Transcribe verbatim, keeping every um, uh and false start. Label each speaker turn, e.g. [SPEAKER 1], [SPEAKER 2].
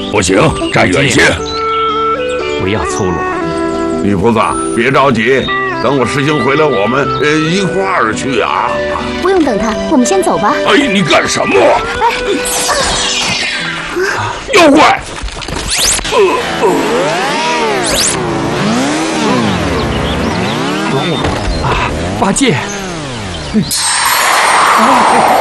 [SPEAKER 1] 不行，站远些，
[SPEAKER 2] 不要粗鲁。
[SPEAKER 3] 女菩萨，别着急，等我师兄回来，我们呃一块儿去啊。
[SPEAKER 4] 不用等他，我们先走吧。
[SPEAKER 1] 哎，你干什么？妖怪！呃呃
[SPEAKER 2] 啊，八戒！啊